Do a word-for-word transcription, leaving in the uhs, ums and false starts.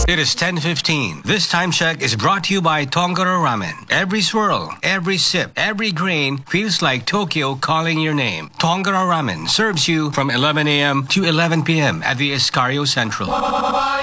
It is ten fifteen. This time check is brought to you by Tongaro Ramen. Every swirl, every sip, every grain feels like Tokyo calling your name. Tongaro Ramen serves you from eleven a.m. to eleven p.m. at the Escario Central.